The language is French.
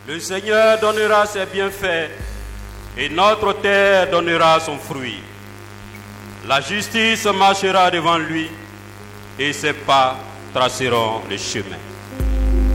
Le Seigneur donnera ses bienfaits et notre terre donnera son fruit. La justice marchera devant lui et ses pas traceront le chemin.